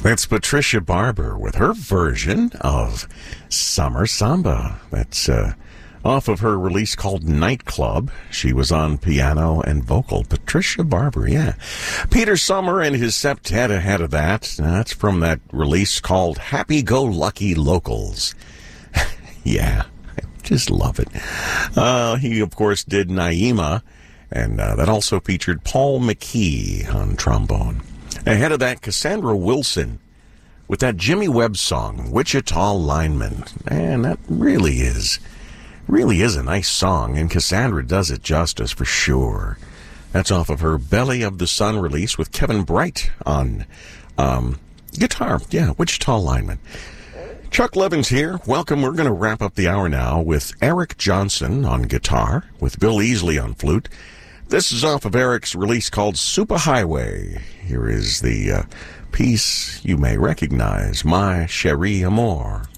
That's Patricia Barber with her version of Summer Samba. That's off of her release called Nightclub. She was on piano and vocal. Patricia Barber, yeah. Peter Sommer and his septet ahead of that. That's from that release called Happy-Go-Lucky Locals. Yeah, I just love it. He, of course, did Naima, and that also featured Paul McKee on trombone. Ahead of that, Cassandra Wilson with that Jimmy Webb song, Wichita Lineman. Man, that really is a nice song, and Cassandra does it justice for sure. That's off of her Belly of the Sun release with Kevin Bright on guitar. Yeah, Wichita Lineman. Chuck Levin's here. Welcome. We're going to wrap up the hour now with Eric Johnson on guitar, with Bill Easley on flute. This is off of Eric's release called Superhighway. Here is the piece you may recognize, My Cherie Amour.